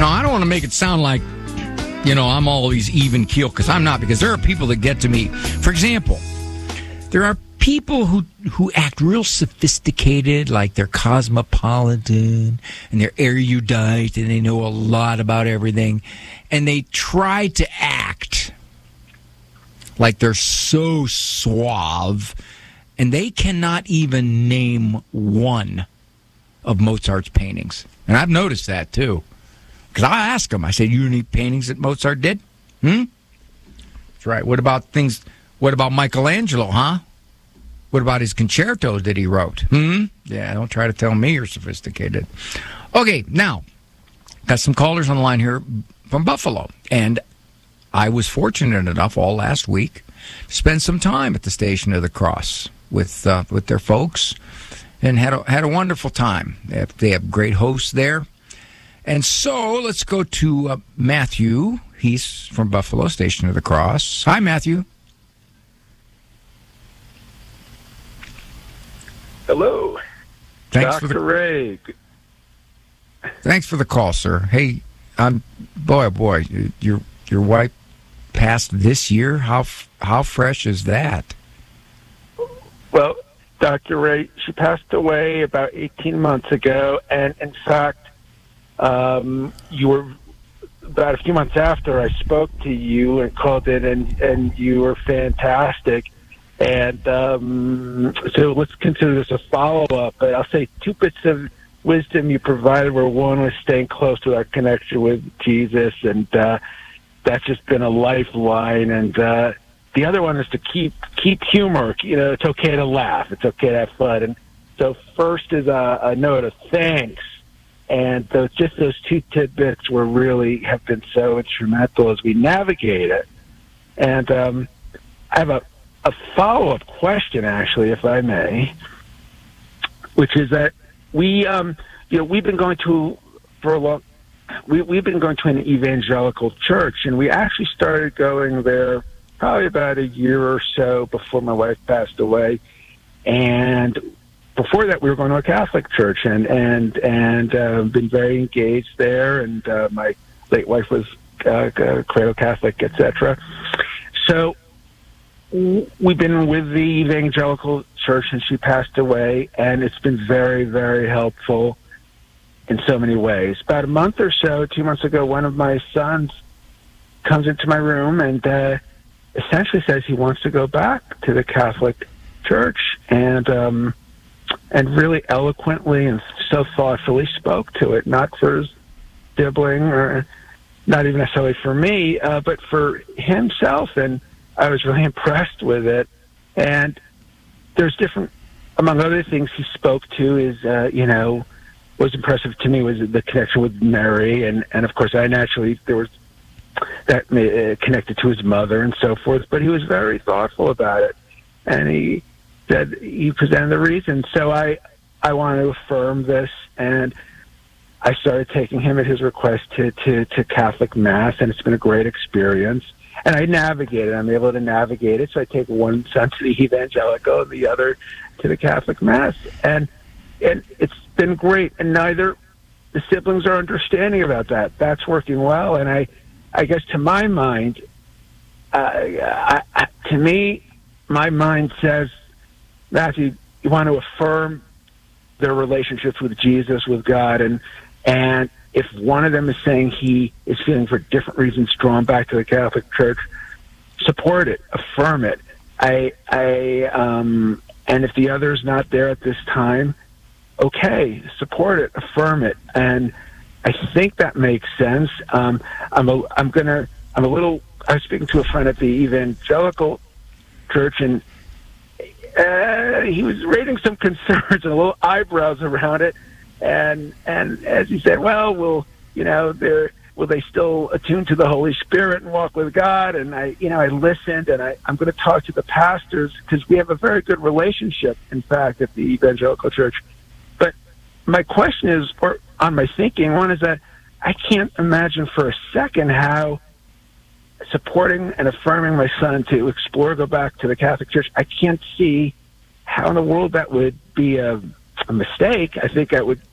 Now, I don't want to make it sound like, I'm always even keel, because I'm not, because there are people that get to me. For example, there are people who act real sophisticated, like they're cosmopolitan and they're erudite and they know a lot about everything, and they try to act like they're so suave, and they cannot even name one of Mozart's paintings. And I've noticed that too, because I ask them, I said, "You any paintings that Mozart did?" That's right. What about Michelangelo, huh? What about his concertos that he wrote? Yeah, don't try to tell me you're sophisticated. Okay, now, got some callers on the line here from Buffalo. And I was fortunate enough all last week to spend some time at the Station of the Cross with their folks, and had a wonderful time. They have great hosts there. And so let's go to Matthew. He's from Buffalo, Station of the Cross. Hi, Matthew. Hello. Thanks Dr. Ray. Thanks for the call, sir. Hey, boy, your wife passed this year. How fresh is that? Well, Dr. Ray, she passed away about 18 months ago, and in fact, you were about a few months after I spoke to you and called in, and you were fantastic. And so let's consider this a follow-up. I'll say two bits of wisdom you provided were, one was staying close to our connection with Jesus, and that's just been a lifeline. And the other one is to keep humor. It's okay to laugh. It's okay to have fun. And so first is a note of thanks. And just those two tidbits have been so instrumental as we navigate it. And I have a follow-up question, actually, if I may, which is that we've been going to we've been going to an evangelical church, and we actually started going there probably about a year or so before my wife passed away. And before that, we were going to a Catholic church, and been very engaged there. And my late wife was cradle Catholic, etc. So we've been with the evangelical church since she passed away, and it's been very, very helpful in so many ways. About a month or so, 2 months ago, one of my sons comes into my room and essentially says he wants to go back to the Catholic church, and really eloquently and so thoughtfully spoke to it, not for his sibling or not even necessarily for me, but for himself. And I was really impressed with it. And there's different, among other things he spoke to is, was impressive to me was the connection with Mary. And of course, there was that connected to his mother and so forth, but he was very thoughtful about it. And he presented the reasons. So I want to affirm this, and I started taking him at his request to Catholic Mass, and it's been a great experience. And I navigate it. I'm able to navigate it. So I take one son to the evangelical and the other to the Catholic Mass. And it's been great. And neither the siblings are understanding about that. That's working well. And I guess to my mind, to me, my mind says, Matthew, you want to affirm their relationships with Jesus, with God, and if one of them is saying he is feeling for different reasons drawn back to the Catholic Church, support it, affirm it. And if the other is not there at this time, okay, support it, affirm it. And I think that makes sense. I was speaking to a friend at the evangelical church, and he was raising some concerns and a little eyebrows around it. And as he said, well, will they still attune to the Holy Spirit and walk with God? And I listened, and I'm going to talk to the pastors, because we have a very good relationship, in fact, at the evangelical church. But my question is, or on my thinking, one is that I can't imagine for a second how supporting and affirming my son to explore, go back to the Catholic Church, I can't see how in the world that would be a mistake. I think that would